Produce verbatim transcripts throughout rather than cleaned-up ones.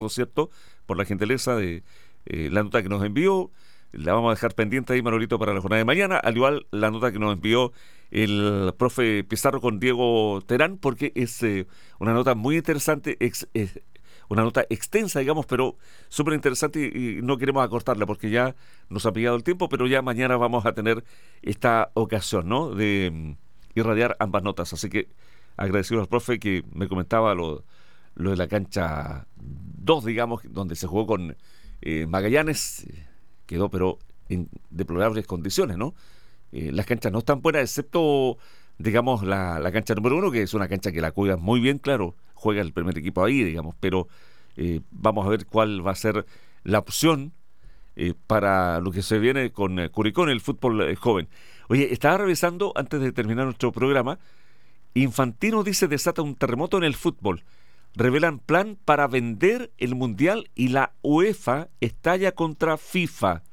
¿cierto? Por la gentileza de eh, la nota que nos envió. La vamos a dejar pendiente ahí, Manolito, para la jornada de mañana. Al igual, la nota que nos envió el profe Pizarro con Diego Terán, porque es eh, una nota muy interesante, ex, eh, una nota extensa, digamos, pero súper interesante y, y no queremos acortarla porque ya nos ha pillado el tiempo, pero ya mañana vamos a tener esta ocasión, ¿no?, de mm, irradiar ambas notas. Así que agradecido al profe que me comentaba lo, lo de la cancha dos, digamos, donde se jugó con eh, Magallanes. Quedó pero en deplorables condiciones, ¿no? Eh, las canchas no están buenas, excepto, digamos, la, la cancha número uno, que es una cancha que la cuida muy bien, claro, juega el primer equipo ahí, digamos, pero eh, vamos a ver cuál va a ser la opción eh, para lo que se viene con eh, Curicó en el fútbol eh, joven. Oye, estaba revisando, antes de terminar nuestro programa, Infantino dice desata un terremoto en el fútbol. Revelan plan para vender el Mundial y la UEFA estalla contra FIFA.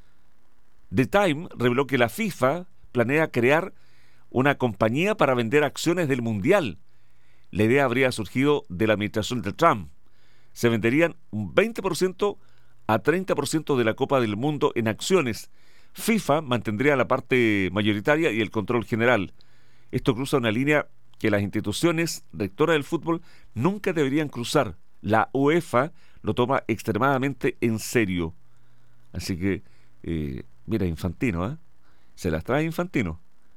The Time reveló que la FIFA planea crear una compañía para vender acciones del Mundial. La idea habría surgido de la administración de Trump. Se venderían un veinte por ciento a treinta por ciento de la Copa del Mundo en acciones. FIFA mantendría la parte mayoritaria y el control general. Esto cruza una línea que las instituciones rectoras del fútbol nunca deberían cruzar. La UEFA lo toma extremadamente en serio. Así que, eh, mira, Infantino, ¿eh? Se las trae Infantino,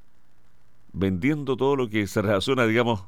vendiendo todo lo que se relaciona, digamos,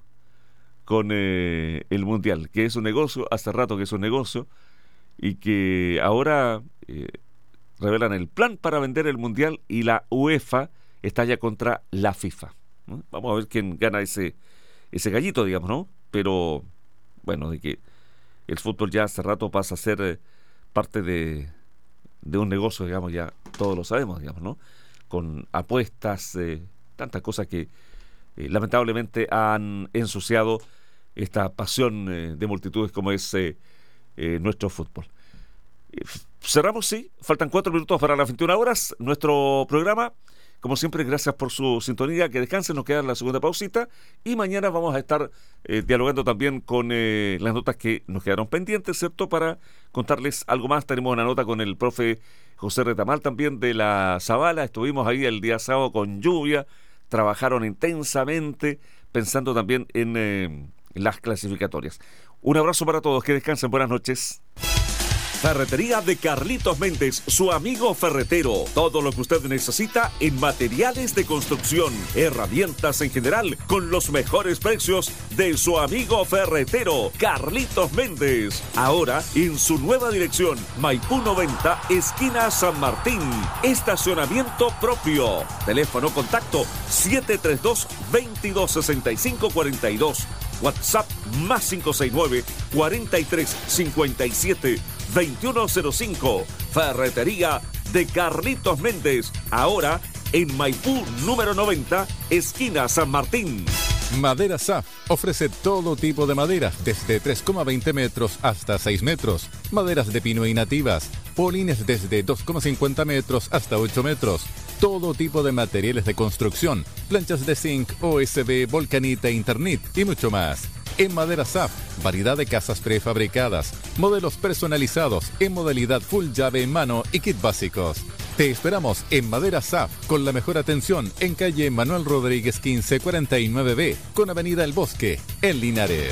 con eh, el Mundial, que es un negocio, hace rato que es un negocio, y que ahora eh, revelan el plan para vender el Mundial y la UEFA estalla contra la FIFA. ¿No? Vamos a ver quién gana ese ese gallito, digamos, ¿no? Pero, bueno, de que el fútbol ya hace rato pasa a ser eh, parte de, de un negocio, digamos, ya todos lo sabemos, digamos, ¿no? Con apuestas, eh, tantas cosas que eh, lamentablemente han ensuciado esta pasión eh, de multitudes como es eh, eh, nuestro fútbol. Eh, cerramos, sí, faltan cuatro minutos para las veintiuna horas, nuestro programa. Como siempre, gracias por su sintonía, que descansen, nos queda la segunda pausita y mañana vamos a estar eh, dialogando también con eh, las notas que nos quedaron pendientes, ¿cierto? Para contarles algo más. Tenemos una nota con el profe José Retamal también de la Zavala. Estuvimos ahí el día sábado con lluvia, trabajaron intensamente pensando también en, eh, en las clasificatorias. Un abrazo para todos, que descansen, buenas noches. Ferretería de Carlitos Méndez, su amigo ferretero. Todo lo que usted necesita en materiales de construcción, herramientas en general, con los mejores precios de su amigo ferretero, Carlitos Méndez. Ahora en su nueva dirección, Maipú noventa, esquina San Martín. Estacionamiento propio. Teléfono contacto siete tres dos, veintidós sesenta y cinco cuarenta y dos. WhatsApp más cinco seis nueve, cuarenta y tres cincuenta y siete, veintiuno cero cinco. Ferretería de Carlitos Méndez. Ahora en Maipú número noventa, esquina San Martín. Madera S A F ofrece todo tipo de maderas, desde tres coma veinte metros hasta seis metros. Maderas de pino y nativas. Polines desde dos coma cincuenta metros hasta ocho metros. Todo tipo de materiales de construcción. Planchas de zinc, O S B, volcanita, Internet y mucho más. En Madera S A F, variedad de casas prefabricadas, modelos personalizados en modalidad full llave en mano y kit básicos. Te esperamos en Madera S A F con la mejor atención en calle Manuel Rodríguez quince cuarenta y nueve B con avenida El Bosque, en Linares.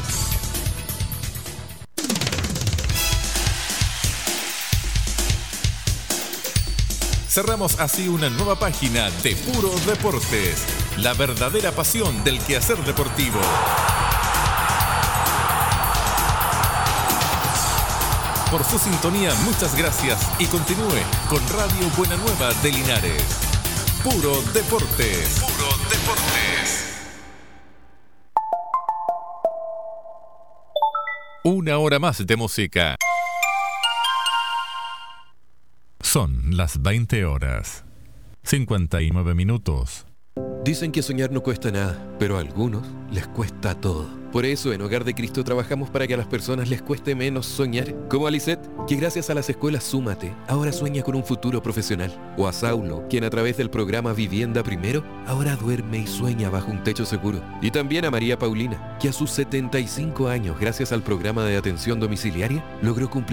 Cerramos así una nueva página de Puro Deportes, la verdadera pasión del quehacer deportivo. Por su sintonía, muchas gracias y continúe con Radio Buena Nueva de Linares. Puro Deportes. Puro Deportes. Una hora más de música. Son las veinte horas, cincuenta y nueve minutos. Dicen que soñar no cuesta nada, pero a algunos les cuesta todo. Por eso en Hogar de Cristo trabajamos para que a las personas les cueste menos soñar. Como a Lisette, que gracias a las escuelas Súmate, ahora sueña con un futuro profesional. O a Saulo, quien a través del programa Vivienda Primero, ahora duerme y sueña bajo un techo seguro. Y también a María Paulina, que a sus setenta y cinco años, gracias al programa de atención domiciliaria, logró cumplir